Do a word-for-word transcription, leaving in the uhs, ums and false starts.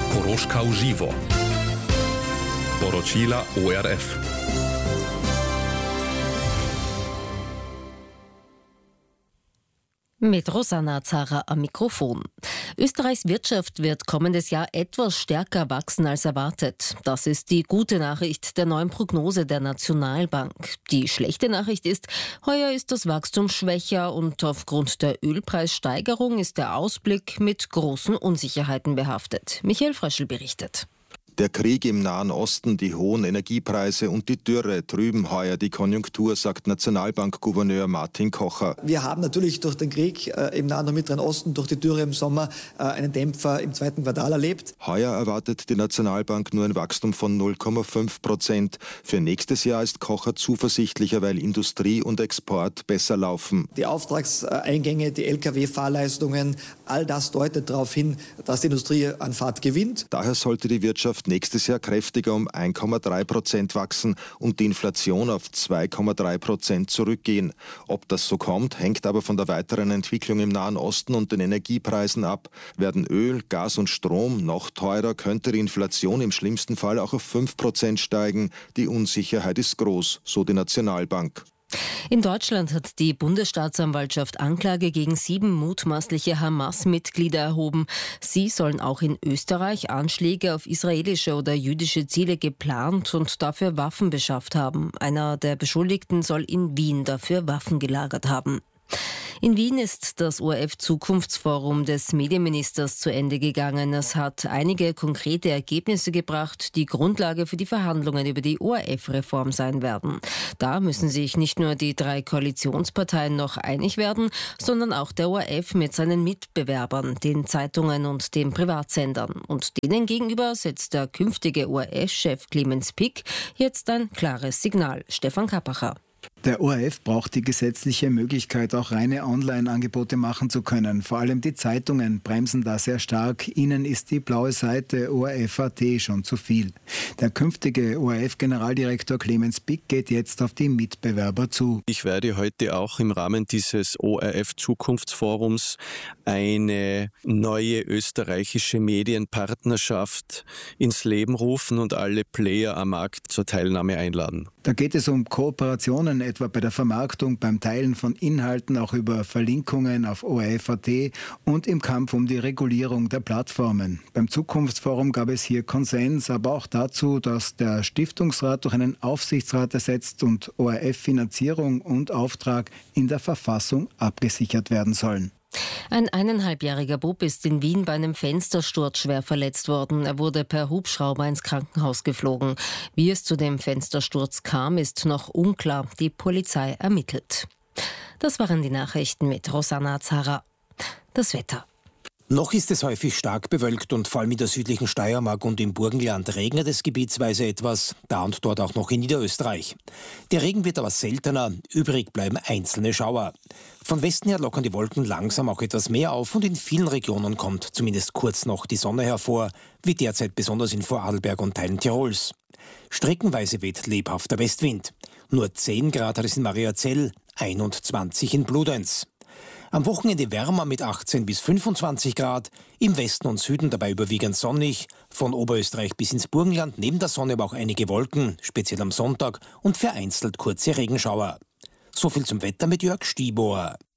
Koroška v živo. Poročila O R F. Mit Rosanna Zara am Mikrofon. Österreichs Wirtschaft wird kommendes Jahr etwas stärker wachsen als erwartet. Das ist die gute Nachricht der neuen Prognose der Nationalbank. Die schlechte Nachricht ist, heuer ist das Wachstum schwächer und aufgrund der Ölpreissteigerung ist der Ausblick mit großen Unsicherheiten behaftet. Michael Fröschl berichtet. Der Krieg im Nahen Osten, die hohen Energiepreise und die Dürre trüben heuer die Konjunktur, sagt Nationalbankgouverneur Martin Kocher. Wir haben natürlich durch den Krieg äh, im Nahen und Mittleren Osten, durch die Dürre im Sommer, äh, einen Dämpfer im zweiten Quartal erlebt. Heuer erwartet die Nationalbank nur ein Wachstum von null Komma fünf Prozent. Für nächstes Jahr ist Kocher zuversichtlicher, weil Industrie und Export besser laufen. Die Auftragseingänge, die L K W-Fahrleistungen, all das deutet darauf hin, dass die Industrie an Fahrt gewinnt. Daher sollte die Wirtschaft nächstes Jahr kräftiger um eins Komma drei Prozent wachsen und die Inflation auf zwei Komma drei Prozent zurückgehen. Ob das so kommt, hängt aber von der weiteren Entwicklung im Nahen Osten und den Energiepreisen ab. Werden Öl, Gas und Strom noch teurer, könnte die Inflation im schlimmsten Fall auch auf fünf Prozent steigen. Die Unsicherheit ist groß, so die Nationalbank. In Deutschland hat die Bundesstaatsanwaltschaft Anklage gegen sieben mutmaßliche Hamas-Mitglieder erhoben. Sie sollen auch in Österreich Anschläge auf israelische oder jüdische Ziele geplant und dafür Waffen beschafft haben. Einer der Beschuldigten soll in Wien dafür Waffen gelagert haben. In Wien ist das O R F-Zukunftsforum des Medienministers zu Ende gegangen. Es hat einige konkrete Ergebnisse gebracht, die Grundlage für die Verhandlungen über die O R F-Reform sein werden. Da müssen sich nicht nur die drei Koalitionsparteien noch einig werden, sondern auch der O R F mit seinen Mitbewerbern, den Zeitungen und den Privatsendern. Und denen gegenüber setzt der künftige O R F-Chef Clemens Pick jetzt ein klares Signal. Stefan Kappacher. Der O R F braucht die gesetzliche Möglichkeit, auch reine Online-Angebote machen zu können. Vor allem die Zeitungen bremsen da sehr stark. Ihnen ist die blaue Seite O R F Punkt A T schon zu viel. Der künftige O R F-Generaldirektor Clemens Pick geht jetzt auf die Mitbewerber zu. Ich werde heute auch im Rahmen dieses O R F-Zukunftsforums eine neue österreichische Medienpartnerschaft ins Leben rufen und alle Player am Markt zur Teilnahme einladen. Da geht es um Kooperationen, etwa bei der Vermarktung, beim Teilen von Inhalten, auch über Verlinkungen auf O R F Punkt A T und im Kampf um die Regulierung der Plattformen. Beim Zukunftsforum gab es hier Konsens, aber auch dazu, dass der Stiftungsrat durch einen Aufsichtsrat ersetzt und O R F-Finanzierung und Auftrag in der Verfassung abgesichert werden sollen. Ein eineinhalbjähriger Bub ist in Wien bei einem Fenstersturz schwer verletzt worden. Er wurde per Hubschrauber ins Krankenhaus geflogen. Wie es zu dem Fenstersturz kam, ist noch unklar. Die Polizei ermittelt. Das waren die Nachrichten mit Rosanna Zara. Das Wetter. Noch ist es häufig stark bewölkt und vor allem in der südlichen Steiermark und im Burgenland regnet es gebietsweise etwas, da und dort auch noch in Niederösterreich. Der Regen wird aber seltener, übrig bleiben einzelne Schauer. Von Westen her lockern die Wolken langsam auch etwas mehr auf und in vielen Regionen kommt zumindest kurz noch die Sonne hervor, wie derzeit besonders in Vorarlberg und Teilen Tirols. Streckenweise weht lebhafter Westwind. Nur zehn Grad hat es in Mariazell, einundzwanzig in Bludenz. Am Wochenende wärmer mit achtzehn bis fünfundzwanzig Grad, im Westen und Süden dabei überwiegend sonnig, von Oberösterreich bis ins Burgenland neben der Sonne aber auch einige Wolken, speziell am Sonntag und vereinzelt kurze Regenschauer. So viel zum Wetter mit Jörg Stiebohr.